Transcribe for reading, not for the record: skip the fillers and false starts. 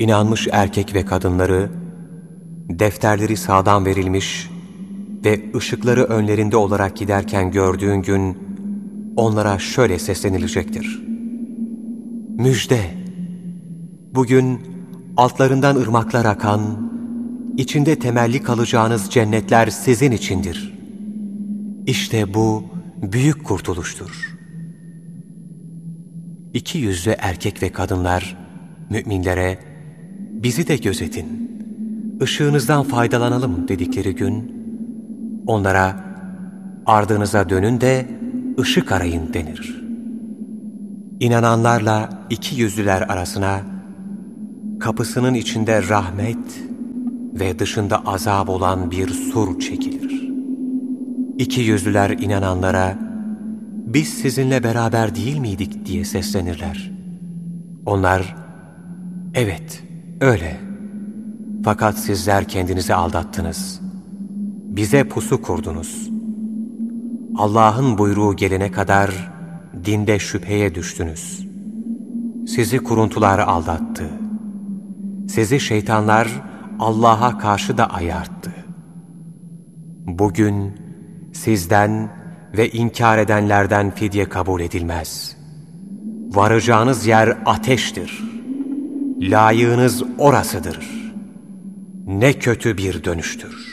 İnanmış erkek ve kadınları, defterleri sağdan verilmiş ve ışıkları önlerinde olarak giderken gördüğün gün, onlara şöyle seslenilecektir: Müjde! Bugün altlarından ırmaklar akan, içinde temelli kalacağınız cennetler sizin içindir. İşte bu büyük kurtuluştur. İki yüzlü erkek ve kadınlar, müminlere, bizi de gözetin, ışığınızdan faydalanalım dedikleri gün, onlara, ardınıza dönün de ışık arayın denir. İnananlarla iki yüzlüler arasına, kapısının içinde rahmet ve dışında azap olan bir sur çekilir. İki yüzlüler inananlara, biz sizinle beraber değil miydik diye seslenirler. Onlar, evet, öyle. Fakat sizler kendinizi aldattınız. Bize pusu kurdunuz. Allah'ın buyruğu gelene kadar dinde şüpheye düştünüz. Sizi kuruntular aldattı. Sizi şeytanlar Allah'a karşı da ayarttı. Bugün sizden ve inkar edenlerden fidye kabul edilmez. Varacağınız yer ateştir. Layığınız orasıdır. Ne kötü bir dönüştür.